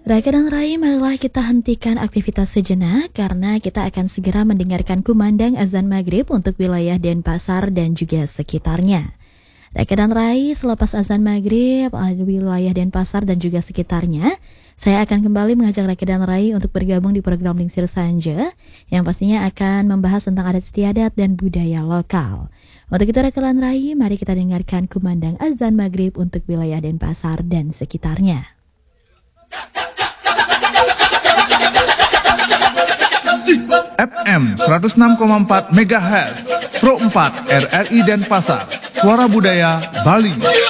Raka dan Rai, marilah kita hentikan aktivitas sejenak karena kita akan segera mendengarkan kumandang azan maghrib untuk wilayah Denpasar dan juga sekitarnya. Raka dan Rai, selepas azan maghrib, wilayah Denpasar dan juga sekitarnya, saya akan kembali mengajak Raka dan Rai untuk bergabung di program Lingsir Sanja yang pastinya akan membahas tentang adat istiadat dan budaya lokal. Untuk itu Raka dan Rai, mari kita dengarkan kumandang azan maghrib untuk wilayah Denpasar dan sekitarnya. FM 106,4 MHz Pro 4 RRI Denpasar, Suara Budaya Bali.